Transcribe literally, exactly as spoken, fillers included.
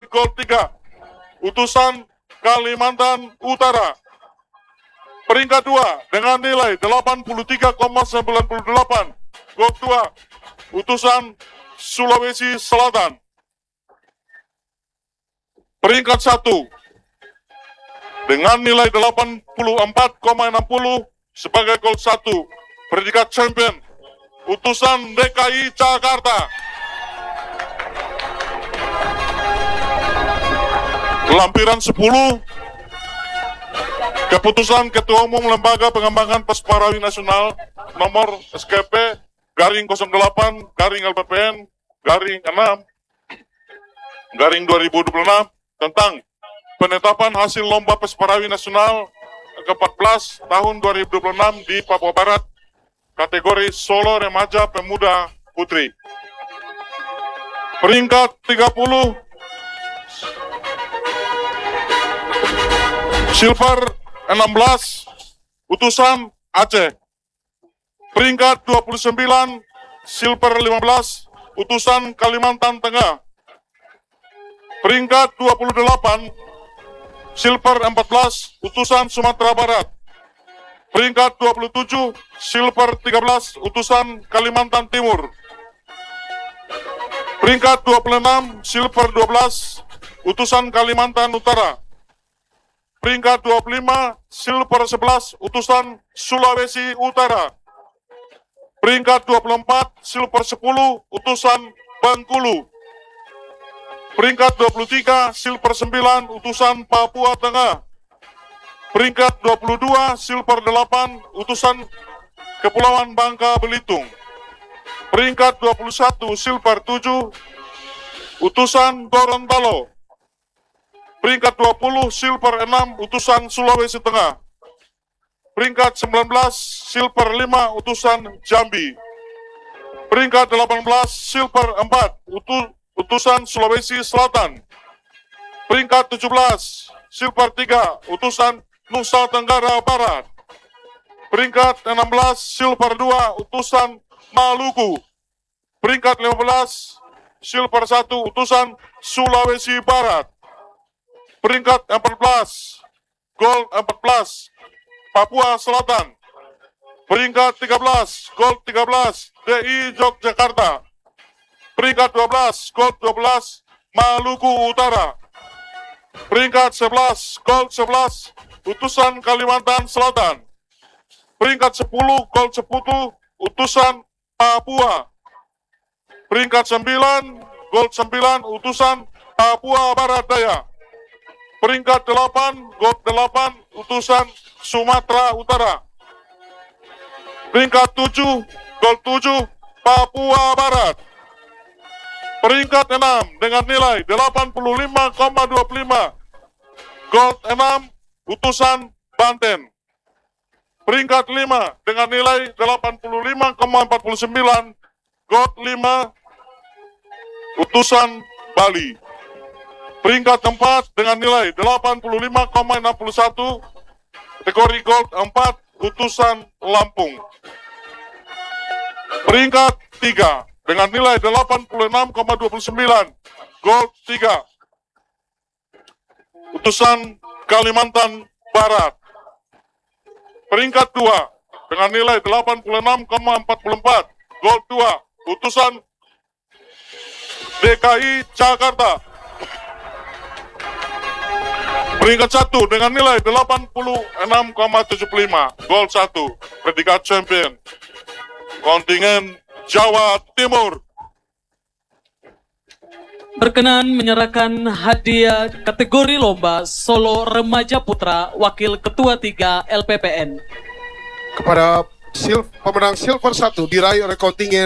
Gold tiga, utusan Kalimantan Utara. Peringkat dua dengan nilai delapan puluh tiga koma sembilan delapan, Gold dua, utusan Sulawesi Selatan. Peringkat satu dengan nilai delapan puluh empat koma enam nol sebagai Gold satu, predikat champion, utusan D K I Jakarta. Lampiran sepuluh, keputusan Ketua Umum Lembaga Pengembangan Peseparawi Nasional nomor S K P garing nol delapan garing L P P N garing enam garing dua ribu dua puluh enam tentang penetapan hasil Lomba Peseparawi Nasional ke empat belas tahun dua ribu dua puluh enam di Papua Barat, kategori Solo Remaja Pemuda Putri. Peringkat tiga puluh, Silver enam belas, utusan Aceh. Peringkat dua puluh sembilan, Silver lima belas, utusan Kalimantan Tengah. Peringkat dua puluh delapan, Silver empat belas, utusan Sumatera Barat. Peringkat dua puluh tujuh, Silver tiga belas, utusan Kalimantan Timur. Peringkat dua puluh enam, Silver dua belas, utusan Kalimantan Utara. Peringkat dua puluh lima, Silver sebelas, utusan Sulawesi Utara. Peringkat dua puluh empat, Silver sepuluh, utusan Bengkulu. Peringkat dua puluh tiga, Silver sembilan, utusan Papua Tengah. Peringkat dua puluh dua, Silver delapan, utusan Kepulauan Bangka Belitung. Peringkat dua puluh satu, Silver tujuh, utusan Gorontalo. Peringkat dua puluh, Silver enam, utusan Sulawesi Tengah. Peringkat sembilan belas, Silver lima, utusan Jambi. Peringkat delapan belas, Silver empat, utu, utusan Sulawesi Selatan. Peringkat tujuh belas, Silver tiga, utusan Nusa Tenggara Barat. Peringkat enam belas, Silver dua, utusan Maluku. Peringkat lima belas, Silver satu, utusan Sulawesi Barat. Peringkat empat belas, Gold empat belas, Papua Selatan. Peringkat tiga belas, Gold tiga belas, D I Yogyakarta. Peringkat dua belas, Gold dua belas, Maluku Utara. Peringkat sebelas, Gold sebelas, utusan Kalimantan Selatan. Peringkat sepuluh, Gold sepuluh, utusan Papua. Peringkat sembilan, Gold sembilan, utusan Papua Barat Daya. Peringkat delapan, Gold delapan, utusan Sumatera Utara. Peringkat tujuh, Gold tujuh, Papua Barat. Peringkat enam dengan nilai delapan puluh lima koma dua puluh lima, Gold enam, utusan Banten. Peringkat lima dengan nilai delapan puluh lima koma empat puluh sembilan, Gold lima, utusan Bali. Peringkat empat dengan nilai delapan puluh lima koma enam satu, kategori Gold empat, utusan Lampung. Peringkat tiga dengan nilai delapan puluh enam koma dua sembilan, Gold tiga, utusan Kalimantan Barat. Peringkat dua dengan nilai delapan puluh enam koma empat empat, Gold dua, utusan D K I Jakarta. Peringkat satu dengan nilai delapan puluh enam koma tujuh lima, Gold satu, predikat champion, kontingen Jawa Timur. Berkenan menyerahkan hadiah kategori lomba Solo Remaja Putra Wakil Ketua tiga L P P N kepada sil pemenang Silver satu diraih oleh kontingen